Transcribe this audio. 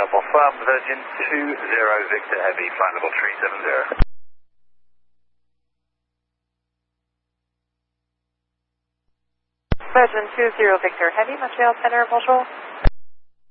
bonsoir, Virgin 20 Victor Heavy, flight level 370. Virgin 20 Victor Heavy, Montreal Center, bonjour.